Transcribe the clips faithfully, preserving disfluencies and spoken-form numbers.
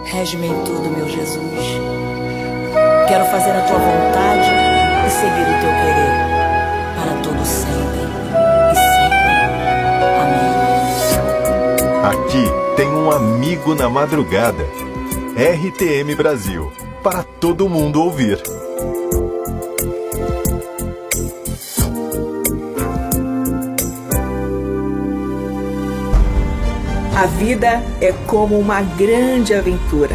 Rege-me em tudo, meu Jesus. Quero fazer a tua vontade e seguir o teu querer, para todo sempre e sempre. Amém. Aqui tem um amigo na madrugada. R T M Brasil, para todo mundo ouvir. A vida é como uma grande aventura.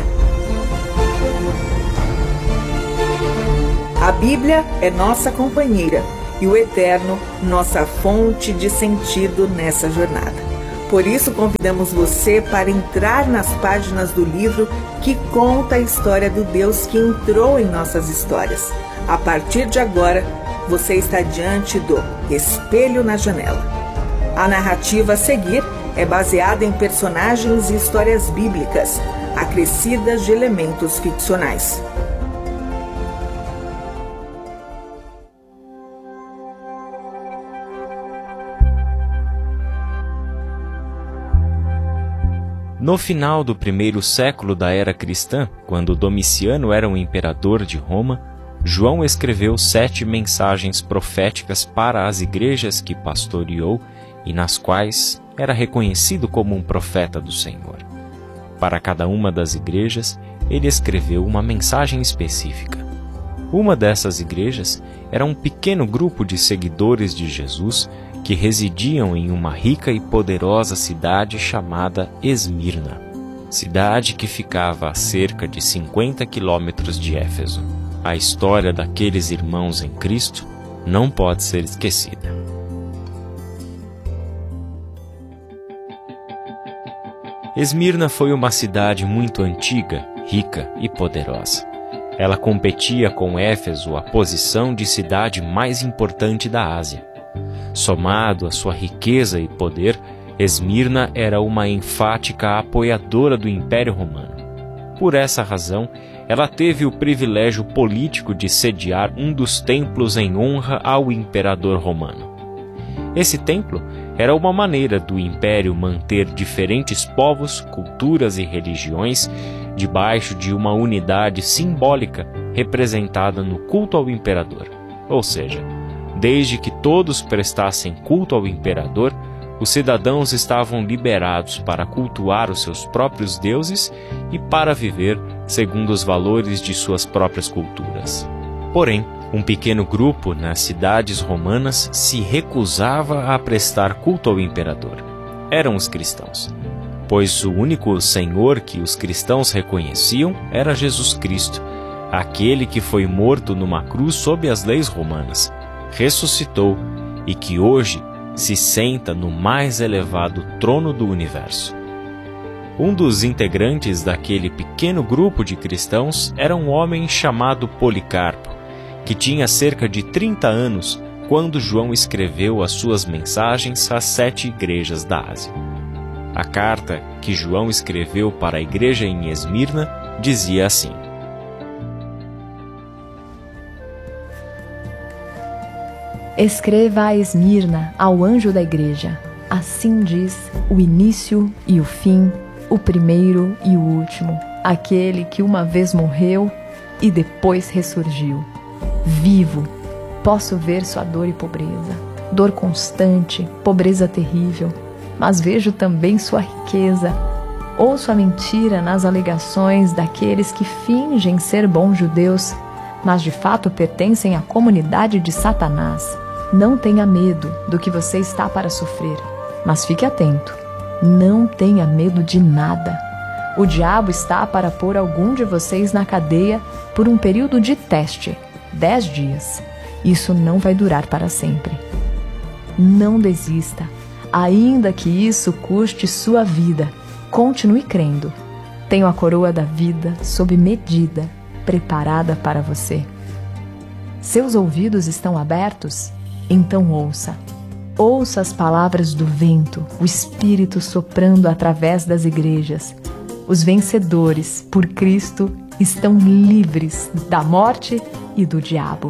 A Bíblia é nossa companheira e o Eterno nossa fonte de sentido nessa jornada. Por isso convidamos você para entrar nas páginas do livro que conta a história do Deus que entrou em nossas histórias. A partir de agora, você está diante do Espelho na Janela. A narrativa a seguir é baseada em personagens e histórias bíblicas, acrescidas de elementos ficcionais. No final do primeiro século da era cristã, quando Domiciano era o imperador de Roma, João escreveu sete mensagens proféticas para as igrejas que pastoreou e nas quais era reconhecido como um profeta do Senhor. Para cada uma das igrejas, ele escreveu uma mensagem específica. Uma dessas igrejas era um pequeno grupo de seguidores de Jesus que residiam em uma rica e poderosa cidade chamada Esmirna, cidade que ficava a cerca de cinquenta quilômetros de Éfeso. A história daqueles irmãos em Cristo não pode ser esquecida. Esmirna foi uma cidade muito antiga, rica e poderosa. Ela competia com Éfeso a posição de cidade mais importante da Ásia. Somado à sua riqueza e poder, Esmirna era uma enfática apoiadora do Império Romano. Por essa razão, ela teve o privilégio político de sediar um dos templos em honra ao imperador romano. Esse templo era uma maneira do império manter diferentes povos, culturas e religiões debaixo de uma unidade simbólica representada no culto ao imperador. Ou seja, desde que todos prestassem culto ao imperador, os cidadãos estavam liberados para cultuar os seus próprios deuses e para viver segundo os valores de suas próprias culturas. Porém, um pequeno grupo nas cidades romanas se recusava a prestar culto ao imperador. Eram os cristãos, pois o único Senhor que os cristãos reconheciam era Jesus Cristo, aquele que foi morto numa cruz sob as leis romanas, ressuscitou e que hoje se senta no mais elevado trono do universo. Um dos integrantes daquele pequeno grupo de cristãos era um homem chamado Policarpo, que tinha cerca de trinta anos quando João escreveu as suas mensagens às sete igrejas da Ásia. A carta que João escreveu para a igreja em Esmirna dizia assim: Escreva a Esmirna, ao anjo da igreja. Assim diz o início e o fim, o primeiro e o último, aquele que uma vez morreu e depois ressurgiu. Vivo, posso ver sua dor e pobreza, dor constante, pobreza terrível, mas vejo também sua riqueza. Ouço a mentira nas alegações daqueles que fingem ser bons judeus, mas de fato pertencem à comunidade de Satanás. Não tenha medo do que você está para sofrer, mas fique atento. Não tenha medo de nada. O diabo está para pôr algum de vocês na cadeia por um período de teste, dez dias. Isso não vai durar para sempre. Não desista, ainda que isso custe sua vida. Continue crendo. Tenho a coroa da vida sob medida, preparada para você. Seus ouvidos estão abertos? Então ouça. Ouça as palavras do vento, o Espírito soprando através das igrejas. Os vencedores, por Cristo, estão livres da morte e do diabo.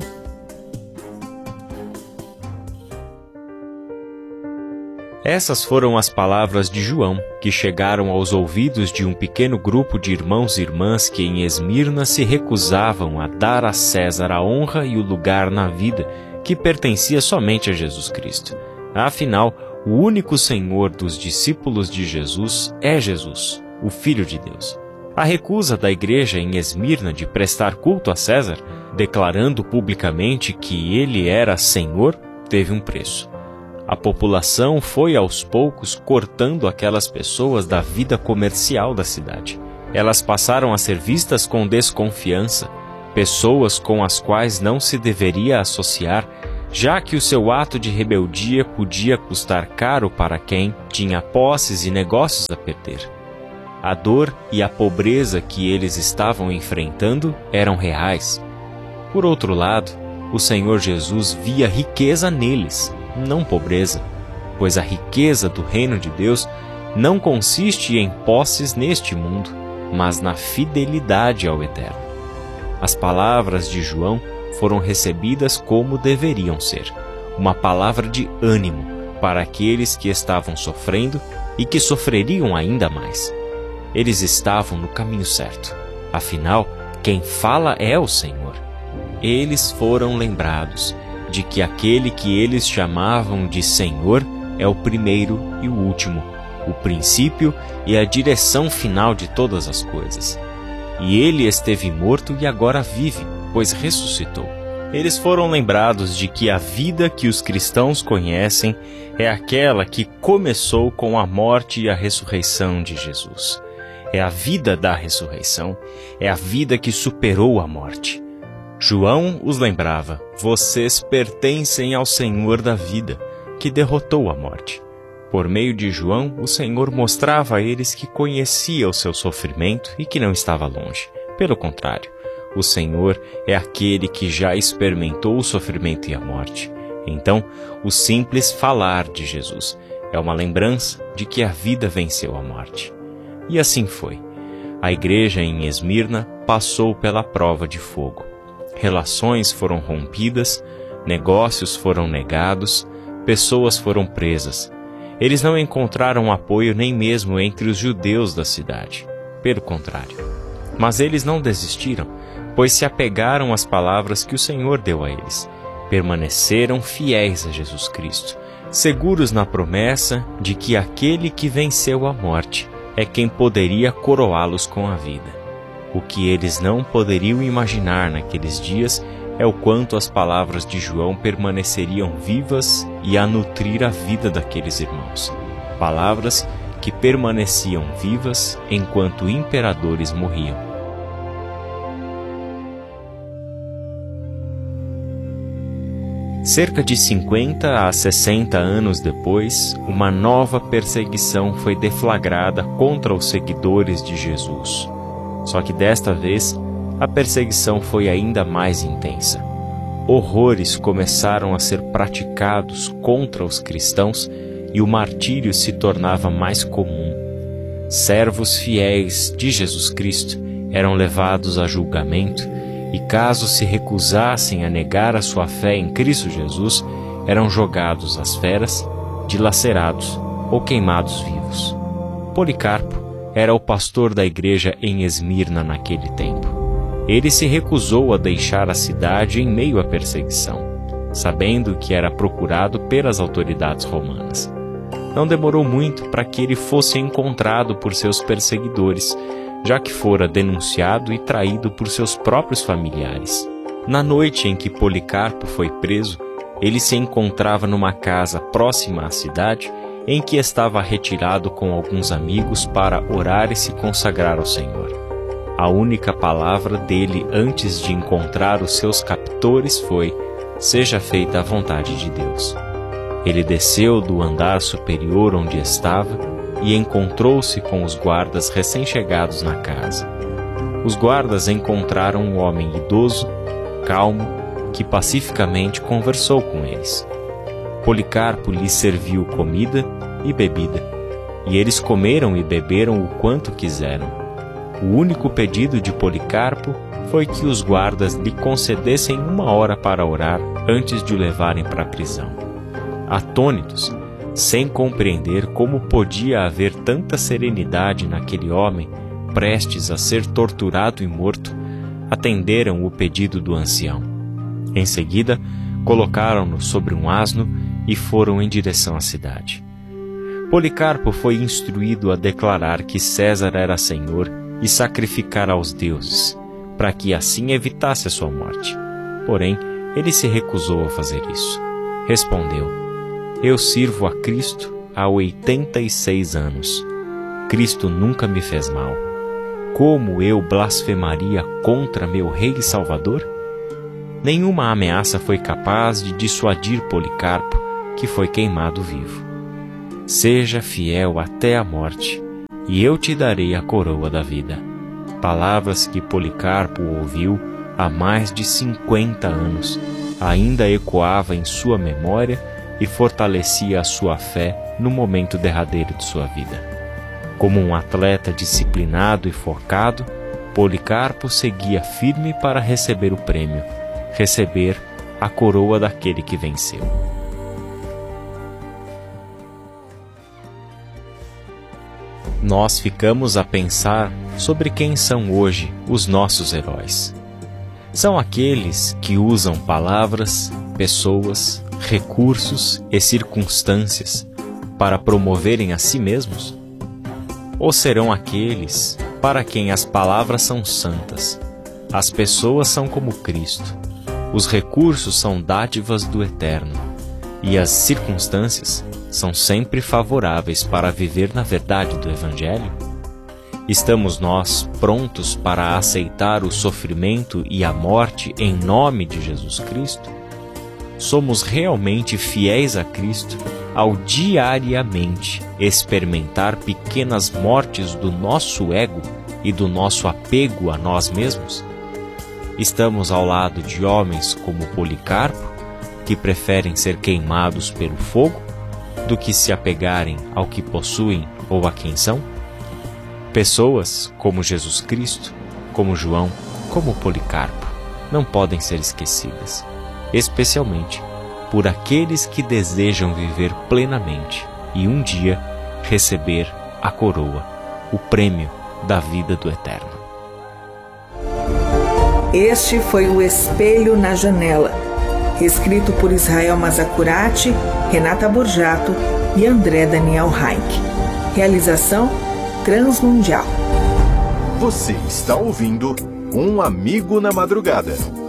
Essas foram as palavras de João, que chegaram aos ouvidos de um pequeno grupo de irmãos e irmãs que em Esmirna se recusavam a dar a César a honra e o lugar na vida que pertencia somente a Jesus Cristo. Afinal, o único Senhor dos discípulos de Jesus é Jesus, o Filho de Deus. A recusa da igreja em Esmirna de prestar culto a César, declarando publicamente que ele era Senhor, teve um preço. A população foi aos poucos cortando aquelas pessoas da vida comercial da cidade. Elas passaram a ser vistas com desconfiança, pessoas com as quais não se deveria associar, já que o seu ato de rebeldia podia custar caro para quem tinha posses e negócios a perder. A dor e a pobreza que eles estavam enfrentando eram reais. Por outro lado, o Senhor Jesus via riqueza neles, não pobreza, pois a riqueza do reino de Deus não consiste em posses neste mundo, mas na fidelidade ao Eterno. As palavras de João foram recebidas como deveriam ser, uma palavra de ânimo para aqueles que estavam sofrendo e que sofreriam ainda mais. Eles estavam no caminho certo, afinal, quem fala é o Senhor. Eles foram lembrados de que aquele que eles chamavam de Senhor é o primeiro e o último, o princípio e a direção final de todas as coisas. E ele esteve morto e agora vive, pois ressuscitou. Eles foram lembrados de que a vida que os cristãos conhecem é aquela que começou com a morte e a ressurreição de Jesus. É a vida da ressurreição, é a vida que superou a morte. João os lembrava: vocês pertencem ao Senhor da vida, que derrotou a morte. Por meio de João, o Senhor mostrava a eles que conhecia o seu sofrimento e que não estava longe. Pelo contrário, o Senhor é aquele que já experimentou o sofrimento e a morte. Então, o simples falar de Jesus é uma lembrança de que a vida venceu a morte. E assim foi. A igreja em Esmirna passou pela prova de fogo. Relações foram rompidas, negócios foram negados, pessoas foram presas. Eles não encontraram apoio nem mesmo entre os judeus da cidade. Pelo contrário. Mas eles não desistiram, pois se apegaram às palavras que o Senhor deu a eles. Permaneceram fiéis a Jesus Cristo, seguros na promessa de que aquele que venceu a morte é quem poderia coroá-los com a vida. O que eles não poderiam imaginar naqueles dias é o quanto as palavras de João permaneceriam vivas e a nutrir a vida daqueles irmãos. Palavras que permaneciam vivas enquanto imperadores morriam. Cerca de cinquenta a sessenta anos depois, uma nova perseguição foi deflagrada contra os seguidores de Jesus. Só que desta vez, a perseguição foi ainda mais intensa. Horrores começaram a ser praticados contra os cristãos e o martírio se tornava mais comum. Servos fiéis de Jesus Cristo eram levados a julgamento e, caso se recusassem a negar a sua fé em Cristo Jesus, eram jogados às feras, dilacerados ou queimados vivos. Policarpo era o pastor da igreja em Esmirna naquele tempo. Ele se recusou a deixar a cidade em meio à perseguição, sabendo que era procurado pelas autoridades romanas. Não demorou muito para que ele fosse encontrado por seus perseguidores, já que fora denunciado e traído por seus próprios familiares. Na noite em que Policarpo foi preso, ele se encontrava numa casa próxima à cidade, em que estava retirado com alguns amigos para orar e se consagrar ao Senhor. A única palavra dele antes de encontrar os seus captores foi: seja feita a vontade de Deus. Ele desceu do andar superior onde estava e encontrou-se com os guardas recém-chegados na casa. Os guardas encontraram um homem idoso, calmo, que pacificamente conversou com eles. Policarpo lhes serviu comida e bebida, e eles comeram e beberam o quanto quiseram. O único pedido de Policarpo foi que os guardas lhe concedessem uma hora para orar antes de o levarem para a prisão. Atônitos, sem compreender como podia haver tanta serenidade naquele homem prestes a ser torturado e morto, atenderam o pedido do ancião. Em seguida, colocaram-no sobre um asno e foram em direção à cidade. Policarpo foi instruído a declarar que César era senhor e sacrificar aos deuses, para que assim evitasse a sua morte. Porém, ele se recusou a fazer isso. Respondeu: Eu sirvo a Cristo há oitenta e seis anos. Cristo nunca me fez mal. Como eu blasfemaria contra meu Rei e Salvador? Nenhuma ameaça foi capaz de dissuadir Policarpo, que foi queimado vivo. Seja fiel até a morte, e eu te darei a coroa da vida. Palavras que Policarpo ouviu há mais de cinquenta anos, ainda ecoava em sua memória e fortalecia a sua fé no momento derradeiro de sua vida. Como um atleta disciplinado e focado, Policarpo seguia firme para receber o prêmio, receber a coroa daquele que venceu. Nós ficamos a pensar sobre quem são hoje os nossos heróis. São aqueles que usam palavras, pessoas, recursos e circunstâncias para promoverem a si mesmos? Ou serão aqueles para quem as palavras são santas, as pessoas são como Cristo, os recursos são dádivas do Eterno e as circunstâncias são sempre favoráveis para viver na verdade do Evangelho? Estamos nós prontos para aceitar o sofrimento e a morte em nome de Jesus Cristo? Somos realmente fiéis a Cristo ao diariamente experimentar pequenas mortes do nosso ego e do nosso apego a nós mesmos? Estamos ao lado de homens como Policarpo, que preferem ser queimados pelo fogo do que se apegarem ao que possuem ou a quem são? Pessoas como Jesus Cristo, como João, como Policarpo, não podem ser esquecidas, especialmente por aqueles que desejam viver plenamente e um dia receber a coroa, o prêmio da vida do Eterno. Este foi o Espelho na Janela, escrito por Israel Mazacurati, Renata Borjato e André Daniel Heinck. Realização Transmundial. Você está ouvindo Um Amigo na Madrugada.